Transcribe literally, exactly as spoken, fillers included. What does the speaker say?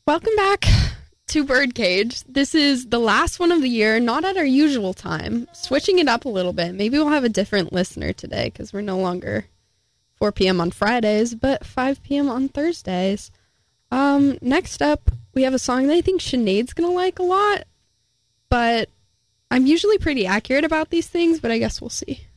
Welcome back to Birdcage. This is the last one of the year, not at our usual time. Switching it up a little bit. Maybe we'll have a different listener today because we're no longer four p.m. on Fridays, but five p.m. on Thursdays. Um, next up, we have a song that I think Sinead's going to like a lot, but I'm usually pretty accurate about these things, but I guess we'll see.